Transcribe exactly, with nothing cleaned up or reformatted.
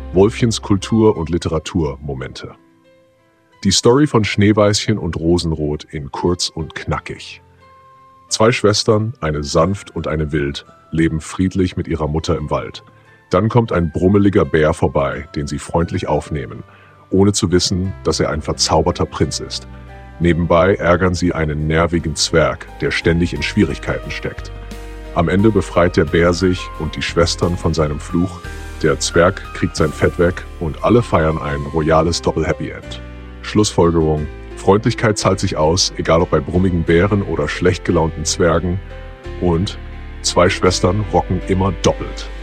Wolfchens Kultur- und Literaturmomente. Die Story von Schneeweißchen und Rosenrot in kurz und knackig. Zwei Schwestern, eine sanft und eine wild, leben friedlich mit ihrer Mutter im Wald. Dann kommt ein brummeliger Bär vorbei, den sie freundlich aufnehmen, ohne zu wissen, dass er ein verzauberter Prinz ist. Nebenbei ärgern sie einen nervigen Zwerg, der ständig in Schwierigkeiten steckt. Am Ende befreit der Bär sich und die Schwestern von seinem Fluch, der Zwerg kriegt sein Fett weg und alle feiern ein royales Doppel-Happy-End. Schlussfolgerung: Freundlichkeit zahlt sich aus, egal ob bei brummigen Bären oder schlecht gelaunten Zwergen, und zwei Schwestern rocken immer doppelt.